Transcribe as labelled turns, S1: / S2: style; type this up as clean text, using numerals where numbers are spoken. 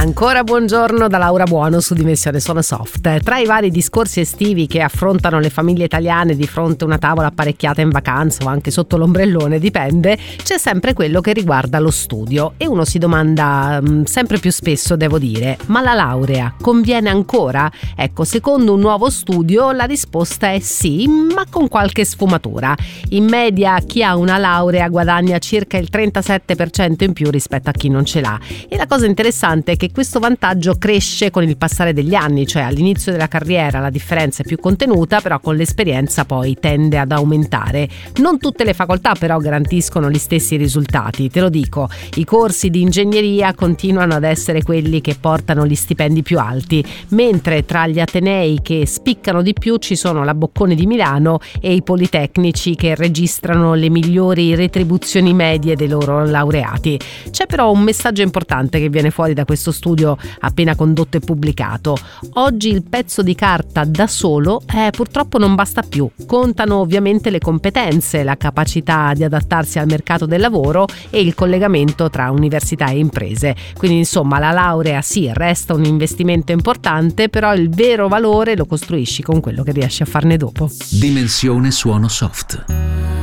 S1: Ancora buongiorno da Laura Buono su Dimensione Suono Soft. Tra i vari discorsi estivi che affrontano le famiglie italiane di fronte a una tavola apparecchiata in vacanza o anche sotto l'ombrellone, dipende, c'è sempre quello che riguarda lo studio e uno si domanda sempre più spesso, devo dire, ma la laurea conviene ancora? Ecco, secondo un nuovo studio la risposta è sì, ma con qualche sfumatura. In media chi ha una laurea guadagna circa il 37% in più rispetto a chi non ce l'ha. E la cosa interessante è che questo vantaggio cresce con il passare degli anni, cioè all'inizio della carriera la differenza è più contenuta, però con l'esperienza poi tende ad aumentare. Non tutte le facoltà però garantiscono gli stessi risultati, te lo dico, i corsi di ingegneria continuano ad essere quelli che portano gli stipendi più alti, mentre tra gli atenei che spiccano di più ci sono la Bocconi di Milano e i politecnici che registrano le migliori retribuzioni medie dei loro laureati. C'è però un messaggio importante che viene fuori da questo studio appena condotto e pubblicato. Oggi il pezzo di carta da solo purtroppo non basta più. Contano ovviamente le competenze, la capacità di adattarsi al mercato del lavoro e il collegamento tra università e imprese. Quindi insomma la laurea sì, resta un investimento importante, però il vero valore lo costruisci con quello che riesci a farne dopo.
S2: Dimensione Suono Soft.